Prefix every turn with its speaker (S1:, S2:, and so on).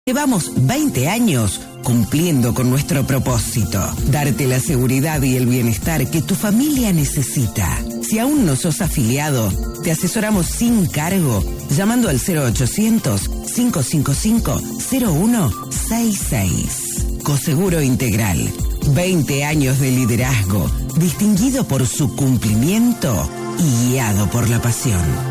S1: Llevamos 20 años cumpliendo con nuestro propósito, darte la seguridad y el bienestar que tu familia necesita. Si aún no sos afiliado, te asesoramos sin cargo llamando al 0800-555-0166. Coseguro Integral, 20 años de liderazgo, distinguido por su cumplimiento y guiado por la pasión.